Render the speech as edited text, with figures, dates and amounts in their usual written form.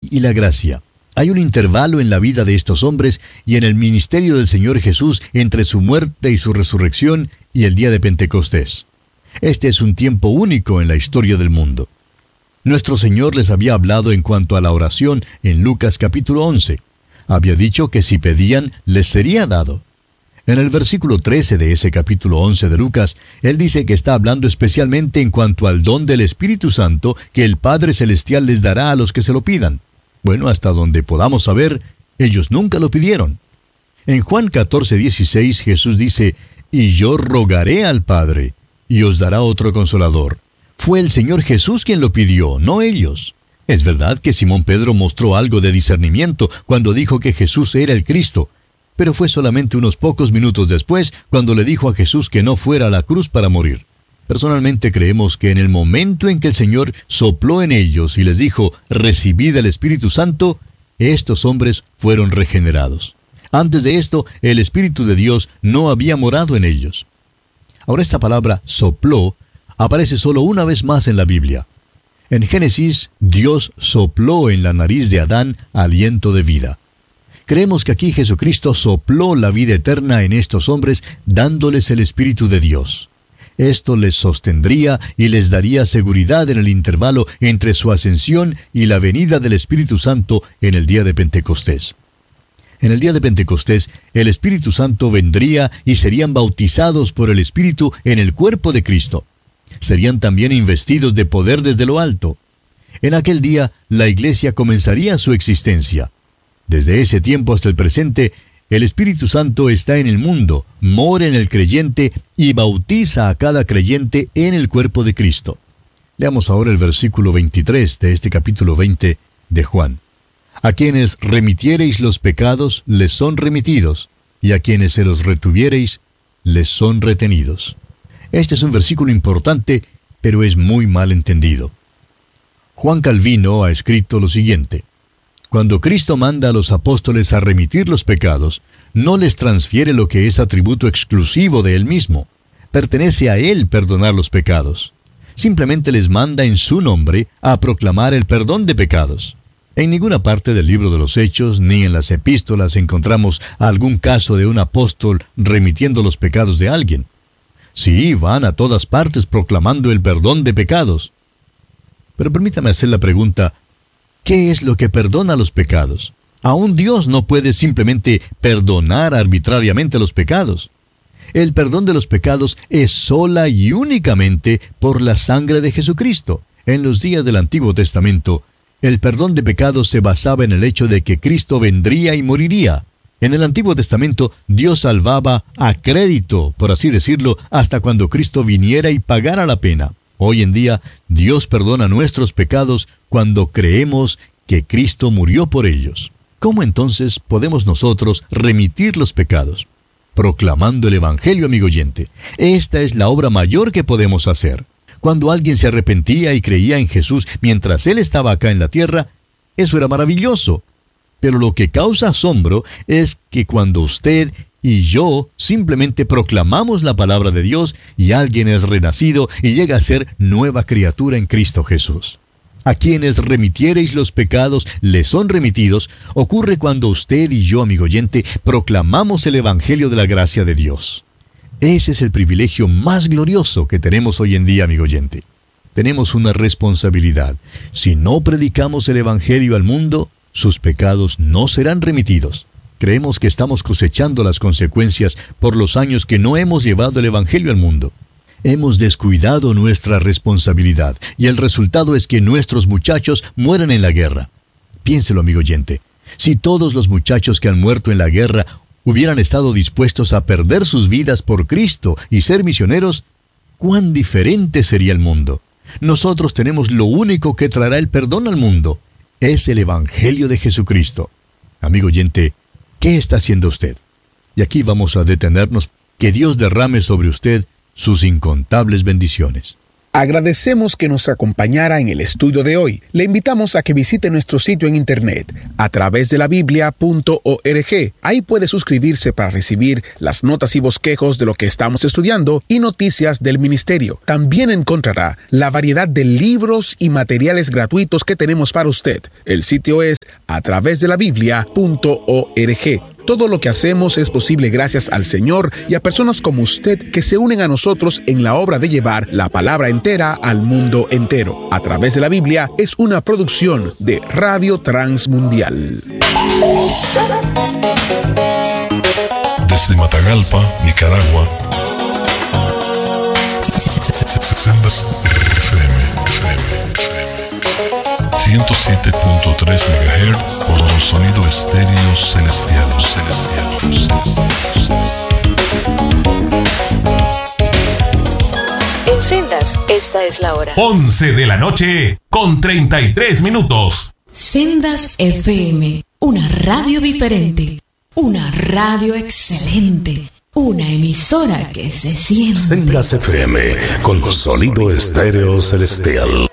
y la gracia. Hay un intervalo en la vida de estos hombres y en el ministerio del Señor Jesús entre su muerte y su resurrección y el día de Pentecostés. Este es un tiempo único en la historia del mundo. Nuestro Señor les había hablado en cuanto a la oración en Lucas capítulo 11. Había dicho que si pedían, les sería dado. En el versículo 13 de ese capítulo 11 de Lucas, Él dice que está hablando especialmente en cuanto al don del Espíritu Santo que el Padre Celestial les dará a los que se lo pidan. Bueno, hasta donde podamos saber, ellos nunca lo pidieron. En Juan 14:16 Jesús dice, «Y yo rogaré al Padre, y os dará otro Consolador». Fue el Señor Jesús quien lo pidió, no ellos. Es verdad que Simón Pedro mostró algo de discernimiento cuando dijo que Jesús era el Cristo, pero fue solamente unos pocos minutos después cuando le dijo a Jesús que no fuera a la cruz para morir. Personalmente creemos que en el momento en que el Señor sopló en ellos y les dijo, «Recibid el Espíritu Santo», estos hombres fueron regenerados. Antes de esto, el Espíritu de Dios no había morado en ellos. Ahora esta palabra sopló aparece solo una vez más en la Biblia. En Génesis, Dios sopló en la nariz de Adán aliento de vida. Creemos que aquí Jesucristo sopló la vida eterna en estos hombres, dándoles el Espíritu de Dios. Esto les sostendría y les daría seguridad en el intervalo entre su ascensión y la venida del Espíritu Santo en el día de Pentecostés. En el día de Pentecostés, el Espíritu Santo vendría y serían bautizados por el Espíritu en el cuerpo de Cristo. Serían también investidos de poder desde lo alto. En aquel día, la iglesia comenzaría su existencia. Desde ese tiempo hasta el presente, el Espíritu Santo está en el mundo, mora en el creyente y bautiza a cada creyente en el cuerpo de Cristo. Leamos ahora el versículo 23 de este capítulo 20 de Juan. A quienes remitiereis los pecados, les son remitidos, y a quienes se los retuviereis, les son retenidos. Este es un versículo importante, pero es muy mal entendido. Juan Calvino ha escrito lo siguiente: cuando Cristo manda a los apóstoles a remitir los pecados, no les transfiere lo que es atributo exclusivo de Él mismo. Pertenece a Él perdonar los pecados. Simplemente les manda en su nombre a proclamar el perdón de pecados. En ninguna parte del libro de los Hechos, ni en las epístolas, encontramos algún caso de un apóstol remitiendo los pecados de alguien. Sí, van a todas partes proclamando el perdón de pecados. Pero permítame hacer la pregunta, ¿qué es lo que perdona los pecados? Aún Dios no puede simplemente perdonar arbitrariamente los pecados. El perdón de los pecados es sola y únicamente por la sangre de Jesucristo. En los días del Antiguo Testamento, el perdón de pecados se basaba en el hecho de que Cristo vendría y moriría. En el Antiguo Testamento, Dios salvaba a crédito, por así decirlo, hasta cuando Cristo viniera y pagara la pena. Hoy en día, Dios perdona nuestros pecados cuando creemos que Cristo murió por ellos. ¿Cómo entonces podemos nosotros remitir los pecados? Proclamando el Evangelio, amigo oyente. Esta es la obra mayor que podemos hacer. Cuando alguien se arrepentía y creía en Jesús mientras Él estaba acá en la tierra, eso era maravilloso. Pero lo que causa asombro es que cuando usted y yo simplemente proclamamos la palabra de Dios y alguien es renacido y llega a ser nueva criatura en Cristo Jesús. A quienes remitiereis los pecados les son remitidos, ocurre cuando usted y yo, amigo oyente, proclamamos el Evangelio de la gracia de Dios. Ese es el privilegio más glorioso que tenemos hoy en día, amigo oyente. Tenemos una responsabilidad. Si no predicamos el Evangelio al mundo, sus pecados no serán remitidos. Creemos que estamos cosechando las consecuencias por los años que no hemos llevado el Evangelio al mundo. Hemos descuidado nuestra responsabilidad, y el resultado es que nuestros muchachos mueren en la guerra. Piénselo, amigo oyente. Si todos los muchachos que han muerto en la guerra hubieran estado dispuestos a perder sus vidas por Cristo y ser misioneros, ¿cuán diferente sería el mundo? Nosotros tenemos lo único que traerá el perdón al mundo. Es el Evangelio de Jesucristo. Amigo oyente, ¿qué está haciendo usted? Y aquí vamos a detenernos. Que Dios derrame sobre usted sus incontables bendiciones. Agradecemos que nos acompañara en el estudio de hoy. Le invitamos a que visite nuestro sitio en internet a través de la biblia.org. Ahí puede suscribirse para recibir las notas y bosquejos de lo que estamos estudiando y noticias del ministerio. También encontrará la variedad de libros y materiales gratuitos que tenemos para usted. El sitio es a través de la biblia.org. Todo lo que hacemos es posible gracias al Señor y a personas como usted que se unen a nosotros en la obra de llevar la palabra entera al mundo entero. A través de la Biblia es una producción de Radio Transmundial. Desde Matagalpa, Nicaragua, Sendas FM 107.3 MHz por un sonido estéreo celestial. En Sendas, esta es la hora. 11 de la noche con 33 minutos. Sendas FM, una radio diferente, una radio excelente, una emisora que se siente. Sendas FM con sonido estéreo celestial.